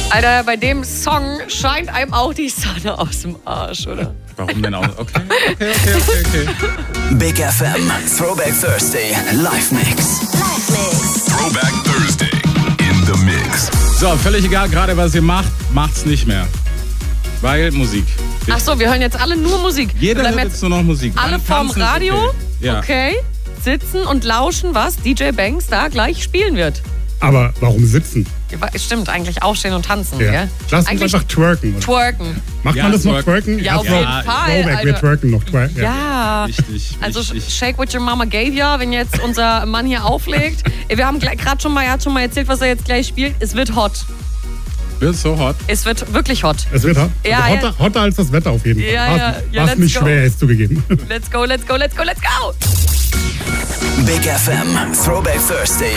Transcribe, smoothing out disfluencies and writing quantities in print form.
Alter, bei dem Song scheint einem auch die Sonne aus dem Arsch, oder? Warum denn auch? Okay. Big FM, Throwback Thursday, Live Mix. Throwback Thursday in the Mix. So, völlig egal, gerade was ihr macht, macht's nicht mehr. Weil Musik. Ach so, wir hören jetzt alle nur Musik. Jeder hört jetzt nur noch Musik. Alle vorm Tanzen ist Radio, Ja. okay, sitzen und lauschen, was DJ Banks da gleich spielen wird. Aber warum sitzen? Stimmt, eigentlich aufstehen und tanzen, Ja. gell? Lass uns Eigentlich einfach twerken. Oder? twerken. Macht Ja, man das noch twerken. twerken? Ja, auf jeden Fall, Throwback, wir Alter. twerken noch. Twerken. Ja, Richtig. also Shake What Your Mama Gave Ya, wenn jetzt unser Mann hier auflegt. Wir haben gerade schon mal, er hat schon mal erzählt, was er jetzt gleich spielt. Es wird hot. Wird so hot. Es wird wirklich hot. Es wird hot. Ja, also ja. hotter als das Wetter auf jeden Fall. Ja, Was let's nicht go. schwer ist zugegeben. Let's go, let's go, let's go, let's go! Big FM, Throwback Thursday,